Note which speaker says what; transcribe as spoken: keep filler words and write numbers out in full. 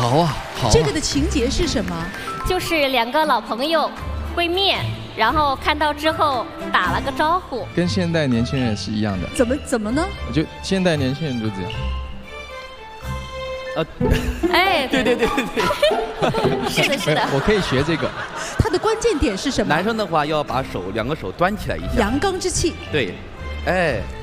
Speaker 1: 好啊，好啊。
Speaker 2: 这个的情节是什么？
Speaker 3: 就是两个老朋友会面，然后看到之后打了个招呼。
Speaker 1: 跟现代年轻人是一样的。
Speaker 2: 怎么怎么呢？
Speaker 1: 我觉得现代年轻人都这样。
Speaker 4: 呃，
Speaker 3: 哎，
Speaker 4: 对对对对对，
Speaker 3: 是的，是的。
Speaker 1: 我可以学这个。
Speaker 2: 它的关键点是什么？
Speaker 4: 男生的话要把手两个手端起来一下，
Speaker 2: 阳刚之气。
Speaker 4: 对，哎。